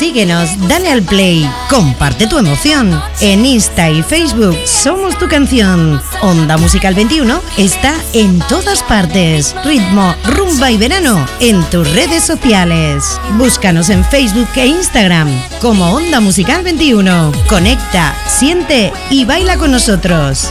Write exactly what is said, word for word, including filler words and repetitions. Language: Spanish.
Síguenos, dale al play, comparte tu emoción. En Insta y Facebook somos tu canción. Onda Musical veintiuno está en todas partes. Ritmo, rumba y verano en tus redes sociales. Búscanos en Facebook e Instagram como Onda Musical veintiuno. Conecta, siente y baila con nosotros.